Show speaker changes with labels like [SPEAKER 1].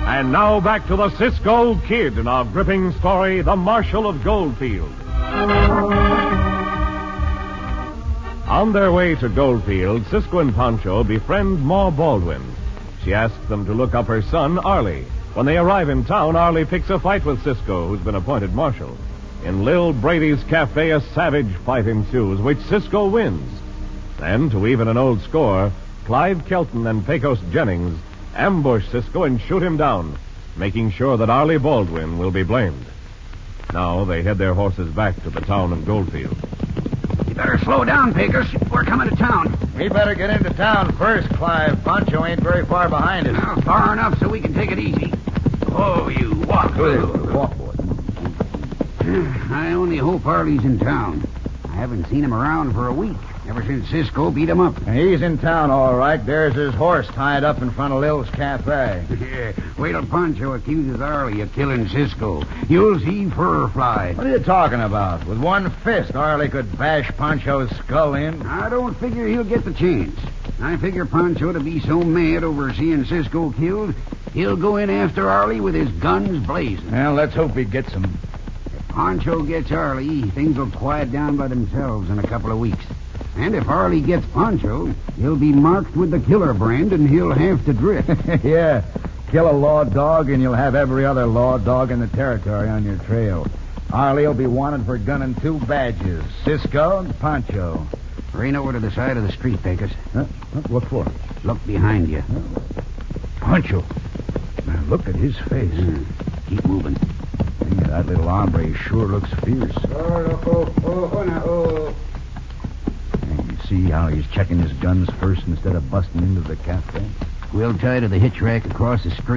[SPEAKER 1] And now back to the Cisco Kid in our gripping story, The Marshal of Goldfield. On their way to Goldfield, Cisco and Pancho befriend Ma Baldwin. She asks them to look up her son, Arlie. When they arrive in town, Arlie picks a fight with Cisco, who's been appointed marshal. In Lil Brady's cafe, a savage fight ensues, which Cisco wins. Then, to even an old score, Clyde Kelton and Pecos Jennings ambush Cisco and shoot him down, making sure that Arlie Baldwin will be blamed. Now they head their horses back to the town of Goldfield.
[SPEAKER 2] You better slow down, Pecos. We're coming to town.
[SPEAKER 3] We better get into town first, Clive. Pancho ain't very far behind us.
[SPEAKER 2] Now, far enough so we can take it easy. Oh, you walk.
[SPEAKER 3] Walk, boy.
[SPEAKER 2] I only hope Arlie's in town. I haven't seen him around for a week, ever since Cisco beat him up.
[SPEAKER 3] He's in town, all right. There's his horse tied up in front of Lil's cafe.
[SPEAKER 2] Wait till Pancho accuses Arlie of killing Cisco. You'll see fur fly.
[SPEAKER 3] What are you talking about? With one fist, Arlie could bash Pancho's skull in.
[SPEAKER 2] I don't figure he'll get the chance. I figure Pancho to be so mad over seeing Cisco killed, he'll go in after Arlie with his guns blazing.
[SPEAKER 3] Well, let's hope he gets him.
[SPEAKER 2] If Pancho gets Arlie, things will quiet down by themselves in a couple of weeks. And if Arlie gets Pancho, he'll be marked with the killer brand and he'll have to drift.
[SPEAKER 3] Yeah, kill a law dog and you'll have every other law dog in the territory on your trail. Arlie will be wanted for gunning 2 badges, Cisco and Pancho.
[SPEAKER 2] Rain over to the side of the street, Pecos.
[SPEAKER 3] What for?
[SPEAKER 2] Look behind you.
[SPEAKER 3] Pancho. Now, look at his face.
[SPEAKER 2] Keep moving.
[SPEAKER 3] Yeah, that little hombre sure looks fierce. And you see how he's checking his guns first instead of busting into the cafe?
[SPEAKER 2] We'll tie to the hitch rack across the street.